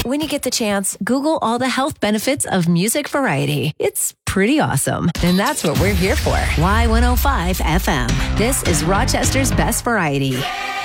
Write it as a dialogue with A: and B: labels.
A: When you get the chance, Google all the health benefits of music variety. It's pretty awesome. And that's what we're here for. Y105 FM. This is Rochester's best variety.